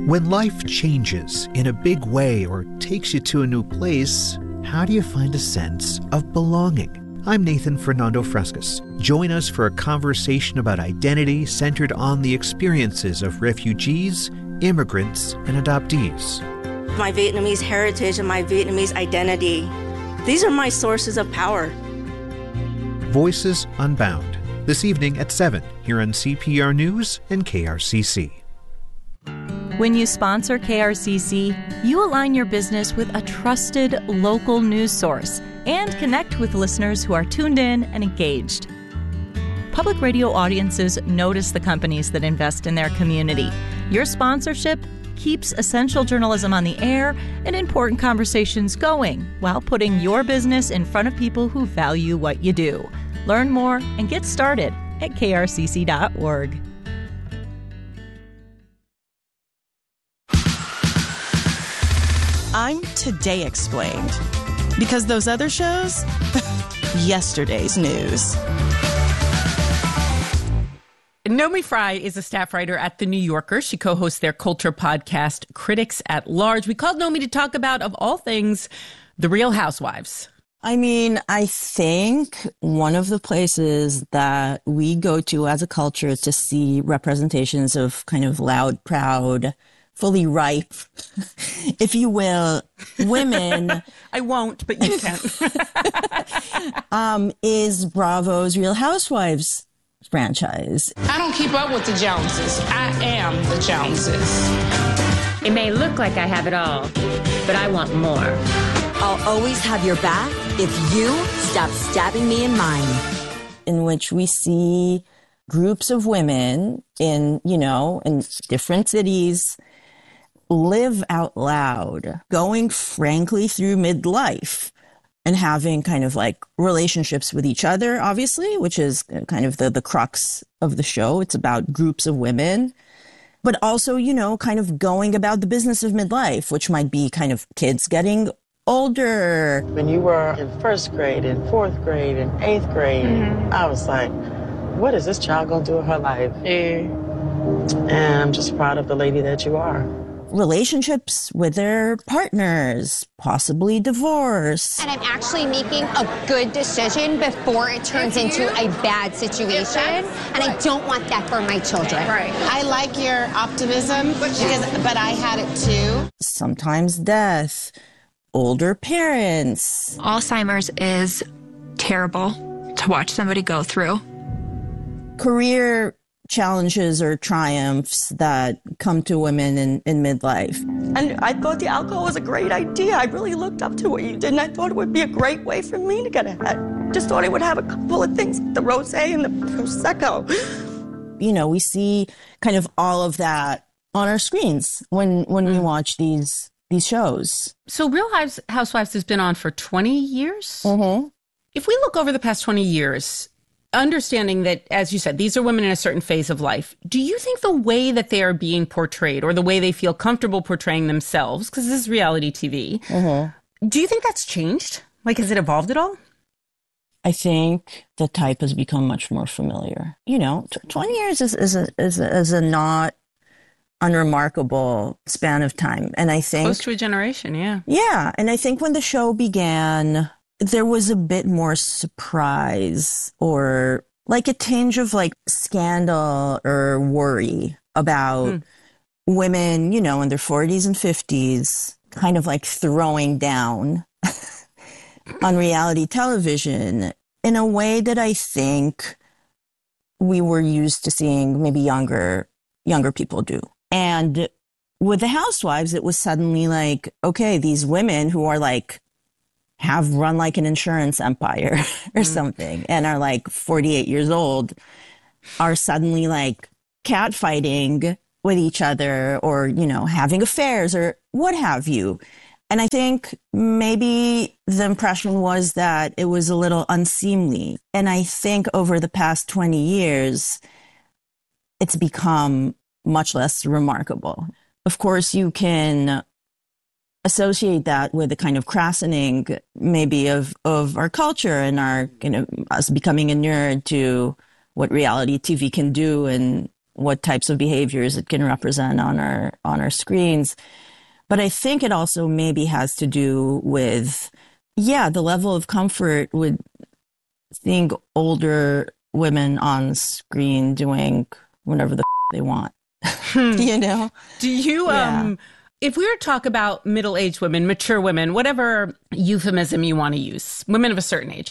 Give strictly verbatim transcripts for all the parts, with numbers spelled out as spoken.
When life changes in a big way or takes you to a new place, how do you find a sense of belonging? I'm Nathan Fernando Frescas. Join us for a conversation about identity centered on the experiences of refugees, immigrants, and adoptees. My Vietnamese heritage and my Vietnamese identity, these are my sources of power. Voices Unbound, this evening at seven, here on C P R News and K R C C. When you sponsor K R C C, you align your business with a trusted local news source and connect with listeners who are tuned in and engaged. Public radio audiences notice the companies that invest in their community. Your sponsorship keeps essential journalism on the air and important conversations going while putting your business in front of people who value what you do. Learn more and get started at K R C C dot org. I'm Today Explained, because those other shows, yesterday's news. Naomi Fry is a staff writer at The New Yorker. She co-hosts their culture podcast, Critics at Large. We called Naomi to talk about, of all things, The Real Housewives. I mean, I think one of the places that we go to as a culture to see representations of kind of loud, proud, fully ripe, if you will, women. I won't, but you can. um, is Bravo's Real Housewives franchise. I don't keep up with the Joneses. I am the Joneses. It may look like I have it all, but I want more. I'll always have your back if you stop stabbing me in mine. In which we see groups of women in, you know, in different cities live out loud, going frankly through midlife and having kind of like relationships with each other, obviously, which is kind of the, the crux of the show. It's about groups of women, but also, you know, kind of going about the business of midlife, which might be kind of kids getting older. When you were in first grade, in fourth grade, in eighth grade, mm-hmm. I was like, what is this child going to do with her life? Yeah. And I'm just proud of the lady that you are. Relationships with their partners, possibly divorce. And I'm actually making a good decision before it turns into a bad situation. And I don't want that for my children. Right. I like your optimism, because, but I had it too. Sometimes death, older parents. Alzheimer's is terrible to watch somebody go through. Career challenges or triumphs that come to women in, in midlife. And I thought the alcohol was a great idea. I really looked up to what you did, and I thought it would be a great way for me to get ahead. Just thought I would have a couple of things, the rosé and the Prosecco. You know, we see kind of all of that on our screens when, when we watch these these shows. So Real Housewives has been on for twenty years? Mm-hmm. If we look over the past twenty years, understanding that, as you said, these are women in a certain phase of life, do you think the way that they are being portrayed or the way they feel comfortable portraying themselves, because this is reality T V, mm-hmm. do you think that's changed? Like, has it evolved at all? I think the type has become much more familiar. You know, t- twenty years is, is, a, is, a, is a not unremarkable span of time. And I think... Close to a generation, yeah. Yeah. And I think when the show began, there was a bit more surprise or like a tinge of like scandal or worry about mm. women, you know, in their forties and fifties, kind of like throwing down on reality television in a way that I think we were used to seeing maybe younger, younger people do. And with the Housewives, it was suddenly like, okay, these women who are like, have run like an insurance empire or mm. something and are like forty-eight years old are suddenly like catfighting with each other or, you know, having affairs or what have you. And I think maybe the impression was that it was a little unseemly. And I think over the past twenty years, it's become much less remarkable. Of course, you can associate that with the kind of crassening maybe of, of our culture and our, you know, us becoming inured to what reality T V can do and what types of behaviors it can represent on our on our screens. But I think it also maybe has to do with, yeah, the level of comfort with seeing older women on screen doing whatever the f- they want. You know? Do you, yeah. um, if we were to talk about middle-aged women, mature women, whatever euphemism you want to use, women of a certain age,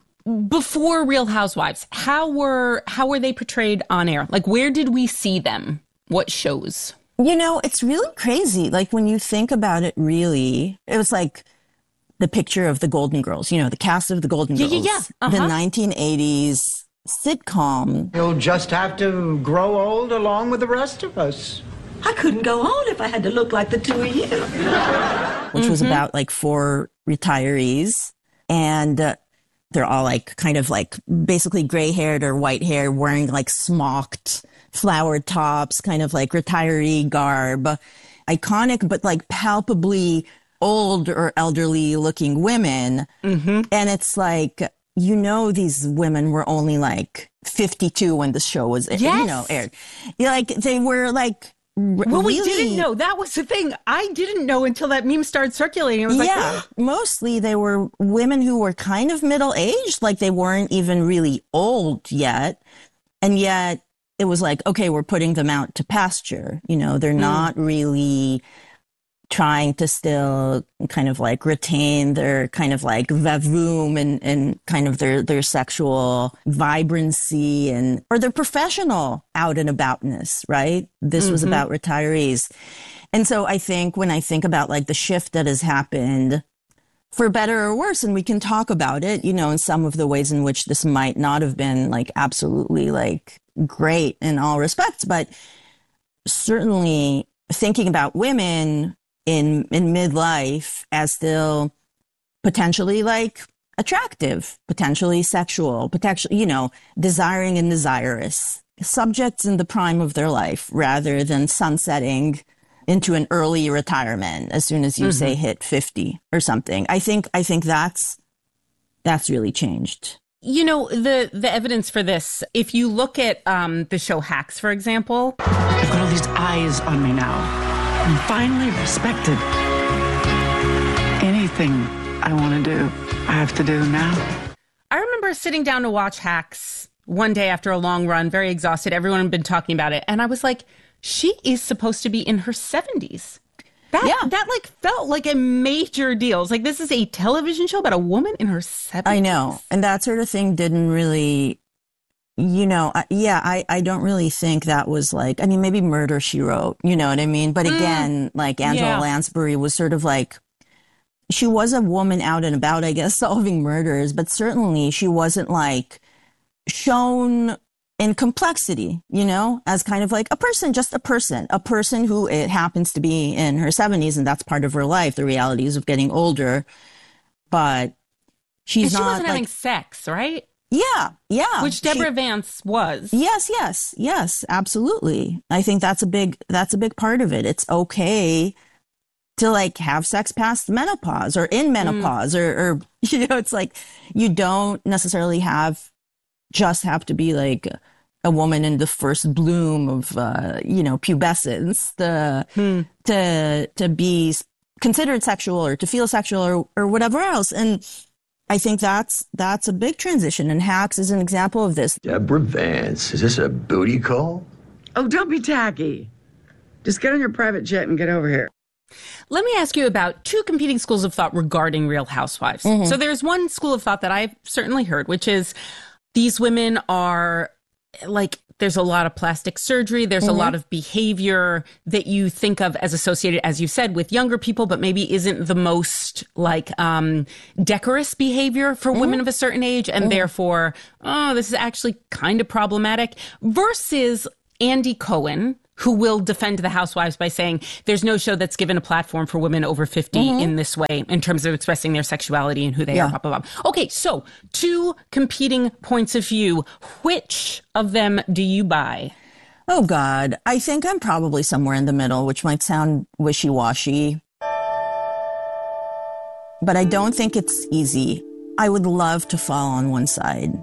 before Real Housewives, how were how were they portrayed on air? Like, where did we see them? What shows? You know, it's really crazy. Like, when you think about it, really, it was like the picture of the Golden Girls, you know, the cast of the Golden yeah, Girls, yeah, yeah. Uh-huh. the nineteen eighties sitcom. You'll just have to grow old along with the rest of us. I couldn't go on if I had to look like the two of you. Which mm-hmm. was about like four retirees. And uh, they're all like kind of like basically gray haired or white hair, wearing like smocked flowered tops, kind of like retiree garb. Iconic, but like palpably old or elderly looking women. Mm-hmm. And it's like, you know, these women were only like fifty-two when the show was, yes. you know, aired. You're like, they were like, well, really? We didn't know. That was the thing. I didn't know until that meme started circulating. It was like, yeah, mostly they were women who were kind of middle-aged, like they weren't even really old yet. And yet it was like, okay, we're putting them out to pasture. You know, they're mm. not really trying to still kind of like retain their kind of like vavoom and, and kind of their, their sexual vibrancy and, or their professional out and aboutness, right? This mm-hmm. was about retirees. And so I think when I think about like the shift that has happened, for better or worse, and we can talk about it, you know, in some of the ways in which this might not have been like absolutely like great in all respects, but certainly thinking about women in in midlife as still potentially like attractive, potentially sexual, potentially, you know, desiring and desirous subjects in the prime of their life, rather than sunsetting into an early retirement as soon as you mm-hmm. say hit fifty or something. I think I think that's that's really changed. You know, the the evidence for this, if you look at um, the show Hacks, for example. I've got all these eyes on me now. I'm finally respected. Anything I want to do, I have to do now. I remember sitting down to watch Hacks one day after a long run, very exhausted. Everyone had been talking about it. And I was like, she is supposed to be in her seventies. That, yeah. that like felt like a major deal. It's like, this is a television show about a woman in her seventies. I know. And that sort of thing didn't really... You know, uh, yeah, I, I don't really think that was like, I mean, maybe Murder, She Wrote, you know what I mean? But again, mm, like Angela yeah. Lansbury was sort of like, she was a woman out and about, I guess, solving murders, but certainly she wasn't like shown in complexity, you know, as kind of like a person, just a person, a person who it happens to be in her seventies, and that's part of her life, the realities of getting older. But she's and she not wasn't like, having sex, right? Yeah, yeah. Which Deborah she, Vance was. Yes, yes, yes, absolutely. I think that's a big, that's a big part of it. It's okay to like have sex past menopause or in menopause mm. or, or, you know, it's like you don't necessarily have, just have to be like a woman in the first bloom of, uh, you know, pubescence to, hmm. to, to be considered sexual or to feel sexual or, or whatever else. And I think that's that's a big transition, and Hacks is an example of this. Deborah Vance, is this a booty call? Oh, don't be tacky. Just get on your private jet and get over here. Let me ask you about two competing schools of thought regarding Real Housewives. Mm-hmm. So there's one school of thought that I've certainly heard, which is these women are like, there's a lot of plastic surgery. There's mm-hmm. a lot of behavior that you think of as associated, as you said, with younger people, but maybe isn't the most like um, decorous behavior for mm-hmm. women of a certain age. And mm-hmm. therefore, oh, this is actually kind of problematic. Versus Andy Cohen, who will defend the Housewives by saying there's no show that's given a platform for women over fifty mm-hmm. in this way in terms of expressing their sexuality and who they yeah. are, blah, blah, blah. Okay, so two competing points of view. Which of them do you buy? Oh, God. I think I'm probably somewhere in the middle, which might sound wishy-washy. But I don't think it's easy. I would love to fall on one side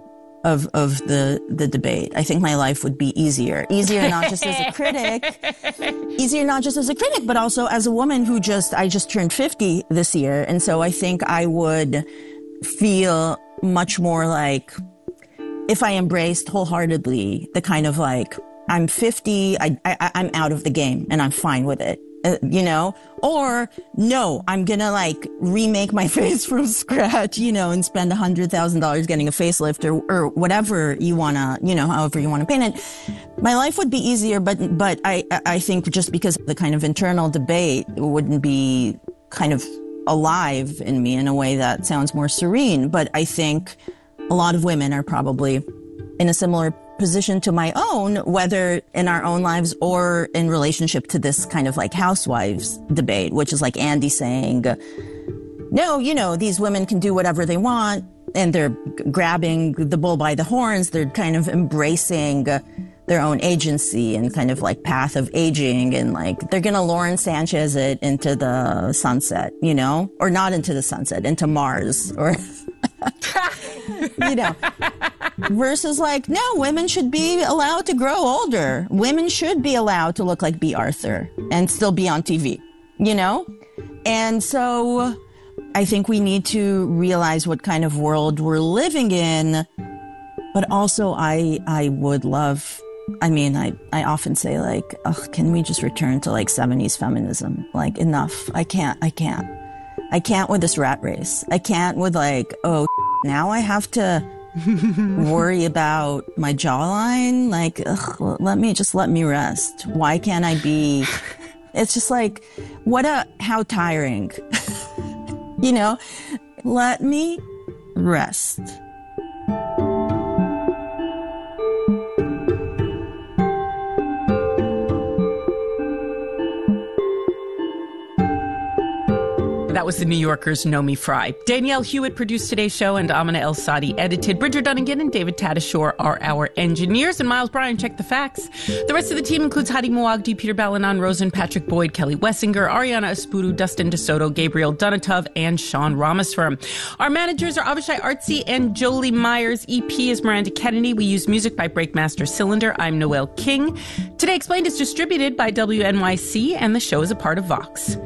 of, of the, the debate. I think my life would be easier. Easier not just as a critic, easier not just as a critic, but also as a woman who just, I just turned fifty this year. And so I think I would feel much more like if I embraced wholeheartedly the kind of like, I'm fifty, I, I, I'm out of the game and I'm fine with it. Uh, you know, or no, I'm gonna like remake my face from scratch, you know, and spend a hundred thousand dollars getting a facelift or, or whatever you wanna, you know, however you wanna paint it. My life would be easier, but, but I, I think just because the kind of internal debate wouldn't be kind of alive in me in a way that sounds more serene. But I think a lot of women are probably in a similar position to my own, whether in our own lives or in relationship to this kind of like housewives debate, which is like Andy saying, no, you know, these women can do whatever they want and they're grabbing the bull by the horns. They're kind of embracing their own agency and kind of like path of aging, and like they're gonna Lauren Sanchez it into the sunset, you know, or not into the sunset, into Mars, or you know, versus like, no, women should be allowed to grow older. Women should be allowed to look like B. Arthur and still be on T V, you know? And so I think we need to realize what kind of world we're living in. But also I, I would love, I mean, I, I often say like, ugh, can we just return to like seventies feminism? Like enough. I can't, I can't. I can't with this rat race. I can't with like, oh, now I have to worry about my jawline. Like, ugh, let me just let me rest. Why can't I be? It's just like, what a, how tiring. You know, let me rest. That was the New Yorker's Nomi Fry. Danielle Hewitt produced today's show, and Amina El-Sadi edited. Bridger Dunnigan and David Tadashore are our engineers, and Miles Bryan checked the facts. The rest of the team includes Hadi Muwagdi, Peter Balanon, Rosen, Patrick Boyd, Kelly Wessinger, Ariana Espudu, Dustin DeSoto, Gabriel Donatov, and Sean Ramaswamy. Our managers are Avishai Artsy and Jolie Myers. E P is Miranda Kennedy. We use music by Breakmaster Cylinder. I'm Noel King. Today Explained is distributed by W N Y C, and the show is a part of Vox.